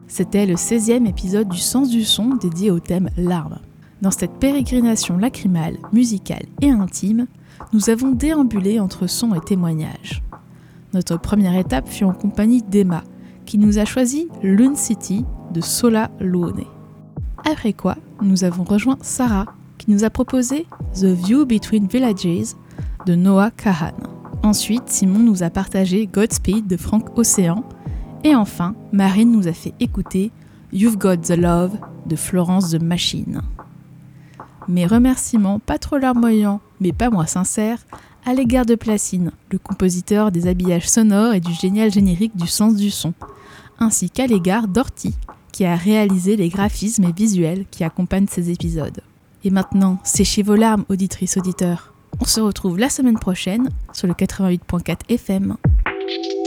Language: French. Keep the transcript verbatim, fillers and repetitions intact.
C'était le seizième épisode du Sens du son dédié au thème larmes. Dans cette pérégrination lacrymale, musicale et intime, nous avons déambulé entre sons et témoignages. Notre première étape fut en compagnie d'Emma, qui nous a choisi Lune City de Sola Luone. Après quoi, nous avons rejoint Sarah, qui nous a proposé The View Between Villages de Noah Kahan. Ensuite, Simon nous a partagé Godspeed de Frank Ocean. Et enfin, Marine nous a fait écouter You've Got the Love de Florence the Machine. Mes remerciements pas trop larmoyants, mais pas moins sincères, à l'égard de Placine, le compositeur des habillages sonores et du génial générique du Sens du son, ainsi qu'à l'égard d'Orty, qui a réalisé les graphismes et visuels qui accompagnent ces épisodes. Et maintenant, séchez vos larmes, auditrices, auditeurs. On se retrouve la semaine prochaine sur le quatre-vingt-huit virgule quatre F M.